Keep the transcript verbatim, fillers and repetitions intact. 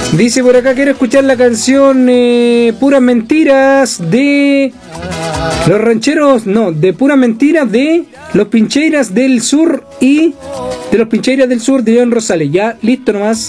Dice por acá, quiero escuchar la canción eh, Puras Mentiras de Los Rancheros, no, de Puras Mentiras de Los Pincheiras del Sur y de Los Pincheiras del Sur de León Rosales. Ya, listo nomás.